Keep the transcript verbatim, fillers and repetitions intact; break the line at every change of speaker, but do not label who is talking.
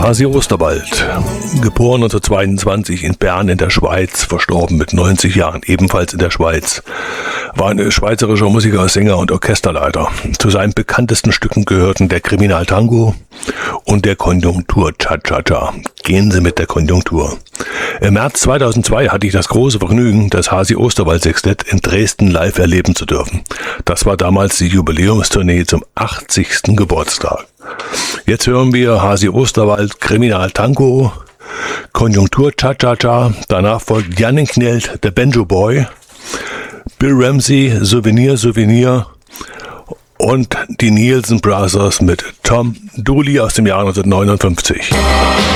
Hasi Osterwald, geboren neunzehnhundertzweiundzwanzig in Bern in der Schweiz, verstorben mit neunzig Jahren, ebenfalls in der Schweiz, war ein schweizerischer Musiker, Sänger und Orchesterleiter. Zu seinen bekanntesten Stücken gehörten der Kriminaltango und der Konjunktur Cha-Cha-Cha. Gehen Sie mit der Konjunktur. Im März zweitausendzwei hatte ich das große Vergnügen, das Hasi Osterwald Sextett in Dresden live erleben zu dürfen. Das war damals die Jubiläumstournee zum achtzigsten Geburtstag. Jetzt hören wir Hasi Osterwald, Kriminaltango, Konjunktur Cha-Cha-Cha, danach folgt Jannik Knelt, der Banjo Boy, Bill Ramsey, Souvenir, Souvenir und die Nielsen Brothers mit Tom Dooley aus dem Jahr neunzehnhundertneunundfünfzig.